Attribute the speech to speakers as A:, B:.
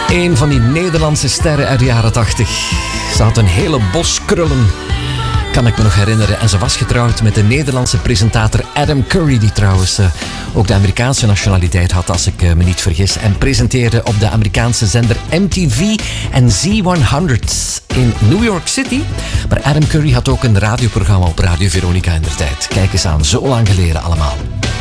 A: Een van die Nederlandse sterren uit de jaren 80. Ze had een hele bos krullen, kan ik me nog herinneren. En ze was getrouwd met de Nederlandse presentator Adam Curry, die trouwens ook de Amerikaanse nationaliteit had, als ik me niet vergis. En presenteerde op de Amerikaanse zender MTV en Z100 in New York City. Maar Adam Curry had ook een radioprogramma op Radio Veronica in der tijd. Kijk eens aan, zo lang geleden allemaal.